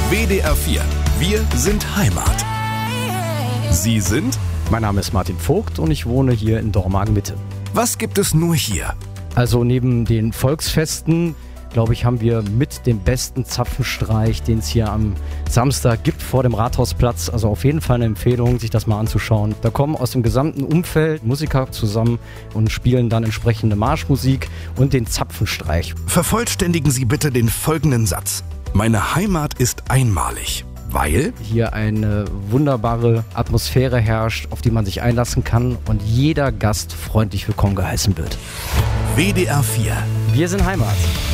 WDR 4. Wir sind Heimat. Sie sind? Mein Name ist Martin Vogt und ich wohne hier in Dormagen-Mitte. Was gibt es nur hier? Also neben den Volksfesten, glaube ich, haben wir mit dem besten Zapfenstreich, den es hier am Samstag gibt vor dem Rathausplatz. Also auf jeden Fall eine Empfehlung, sich das mal anzuschauen. Da kommen aus dem gesamten Umfeld Musiker zusammen und spielen dann entsprechende Marschmusik und den Zapfenstreich. Vervollständigen Sie bitte den folgenden Satz. Meine Heimat ist einmalig, weil Hier eine wunderbare Atmosphäre herrscht, auf die man sich einlassen kann und jeder Gast freundlich willkommen geheißen wird. WDR 4. Wir sind Heimat.